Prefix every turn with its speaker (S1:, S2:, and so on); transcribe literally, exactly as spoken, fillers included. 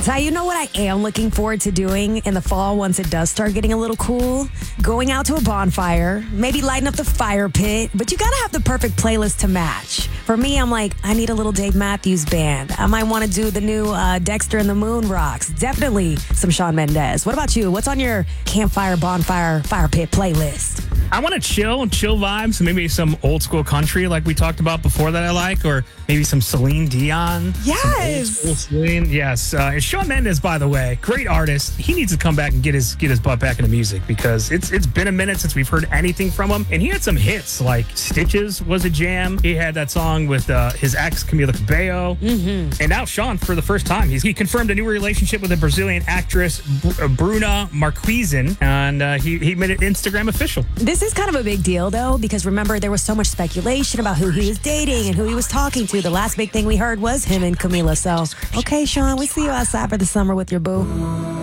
S1: So you know what I am looking forward to doing in the fall once it does start getting a little cool? Going out to a bonfire, maybe lighting up the fire pit, but you gotta have the perfect playlist to match. For me, I'm like, I need a little Dave Matthews Band. I might want to do the new uh, Dexter and the Moon Rocks. Definitely some Shawn Mendes. What about you? What's on your campfire, bonfire, fire pit playlist?
S2: I want to chill, chill vibes. Maybe some old school country like we talked about before that I like, or maybe some Celine Dion.
S1: Yes.
S2: Some old school Celine. Yes. Uh, and Shawn Mendes, by the way, great artist. He needs to come back and get his get his butt back into music because it's it's been a minute since we've heard anything from him. And he had some hits like Stitches was a jam. He had that song with uh, his ex Camila Cabello.
S1: Mm-hmm.
S2: And now Shawn, for the first time, he's, he confirmed a new relationship with a Brazilian actress, Br- Bruna Marquezine, and uh, he, he made it Instagram official.
S1: This is kind of a big deal, though, because remember, there was so much speculation about who he was dating and who he was talking to. The last big thing we heard was him and Camila. So, okay, Shawn, we see you outside for the summer with your boo.